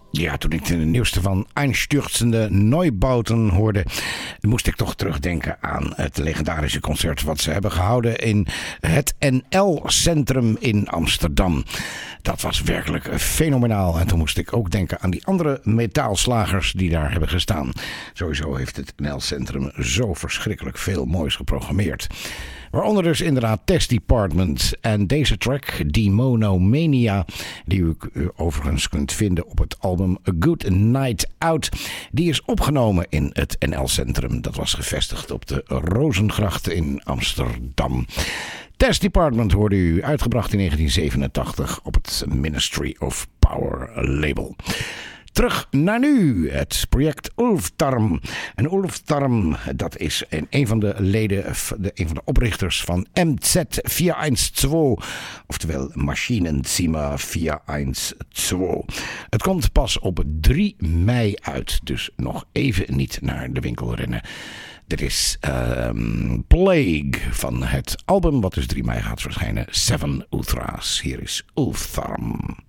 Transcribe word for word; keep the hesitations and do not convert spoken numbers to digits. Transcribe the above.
Ja, toen ik de nieuwste van Einstürzende Neubauten hoorde, moest ik toch terugdenken aan het legendarische concert wat ze hebben gehouden in het N L-centrum in Amsterdam. Dat was werkelijk fenomenaal. En toen moest ik ook denken aan die andere metaalslagers die daar hebben gestaan. Sowieso heeft het N L-centrum zo verschrikkelijk veel moois geprogrammeerd. Waaronder dus inderdaad Test Department en deze track, Demonomania, die u overigens kunt vinden op het album A Good Night Out. Die is opgenomen in het N L-centrum. Dat was gevestigd op de Rozengracht in Amsterdam. Test Department hoorde u, uitgebracht in negentien zevenentachtig op het Ministry of Power label. Terug naar nu, het project Ulftarm. En Ulftarm, dat is een, een van de leden, de, een van de oprichters van M Z vierhonderdtwaalf, oftewel Maschinenzimmer vierhonderdtwaalf. Het komt pas op drie mei uit, dus nog even niet naar de winkel rennen. Dit is um, Plague van het album, wat dus drie mei gaat verschijnen, Seven Ultras. Hier is Ulftarm.